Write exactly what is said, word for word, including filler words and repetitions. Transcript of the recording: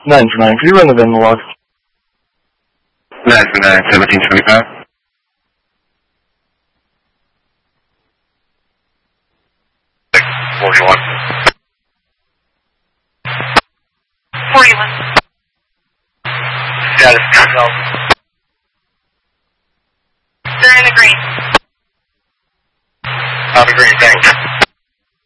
nine for nine, could you run the V I N log? nine for nine, seventeen twenty-five. forty-one. forty-one. Status,